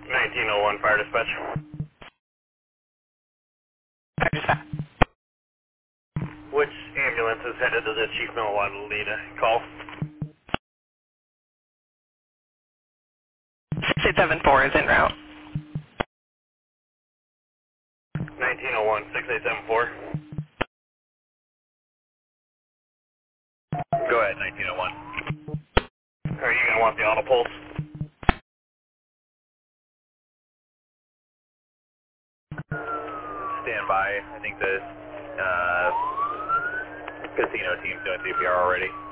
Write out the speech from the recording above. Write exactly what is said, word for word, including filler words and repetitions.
nineteen oh one Fire Dispatch. Fire dispatch. Which ambulance is headed to the Chief Milwaukee lead a call? six eight seven four is en route. nineteen oh one six eight seven four. Go ahead, nineteen oh one. Are you going to want the auto pulse? Stand by. I think the uh, casino team's doing C P R already.